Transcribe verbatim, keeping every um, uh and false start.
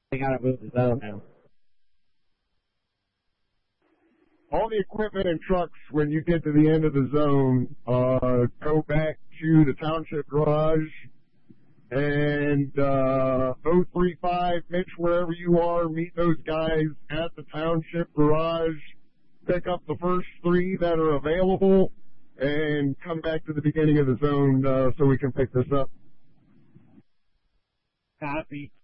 They gotta move the zone now. All the equipment and trucks, when you get to the end of the zone, uh, go back to the township garage. And uh, oh three five, Mitch, wherever you are, meet those guys at the township garage. Pick up the first three that are available, and come back to the beginning of the zone uh, so we can pick this up. Copy.